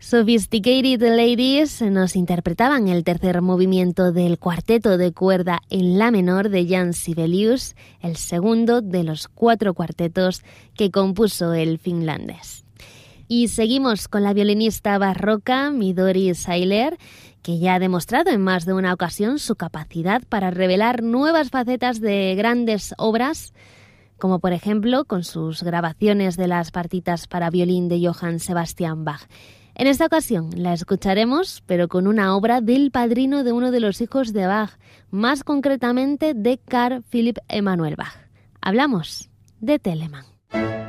Sophisticated Ladies nos interpretaban el tercer movimiento del cuarteto de cuerda en la menor de Jan Sibelius, el segundo de los 4 cuartetos que compuso el finlandés. Y seguimos con la violinista barroca Midori Sailer, que ya ha demostrado en más de una ocasión su capacidad para revelar nuevas facetas de grandes obras, como por ejemplo con sus grabaciones de las partitas para violín de Johann Sebastian Bach. En esta ocasión la escucharemos, pero con una obra del padrino de uno de los hijos de Bach, más concretamente de Carl Philipp Emanuel Bach. Hablamos de Telemann.